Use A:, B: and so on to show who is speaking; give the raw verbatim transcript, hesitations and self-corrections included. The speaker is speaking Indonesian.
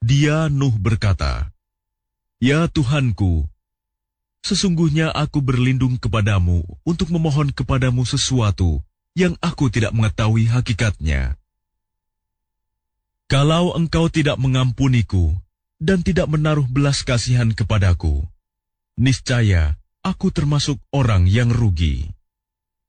A: Dia Nuh berkata, "Ya Tuhanku, sesungguhnya aku berlindung kepadamu untuk memohon kepadamu sesuatu yang aku tidak mengetahui hakikatnya. Kalau engkau tidak mengampuniku dan tidak menaruh belas kasihan kepadaku, niscaya aku termasuk orang yang rugi."